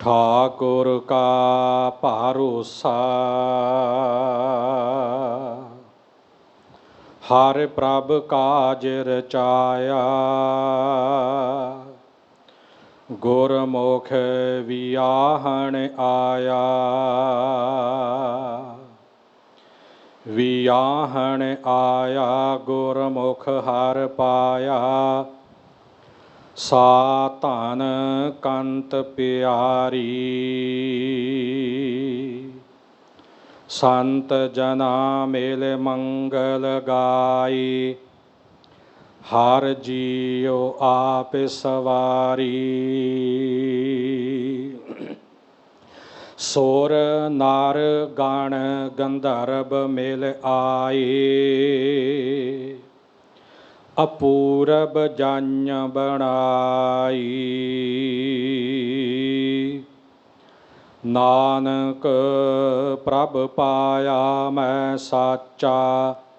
ठाकुर का भरोसा हर प्रभ काज रचाया। गुरमुख वियाहन आया। वियाहन आया गुरमुख हर पाया। सा धन कंत प्यारी। संत जना मेल मंगल गाई। हर जियो आप सवारी। सुर नर गण गंधर्व मिल आए। अपूरब जन बनाई। नानक प्रभ पाया मैं साचा।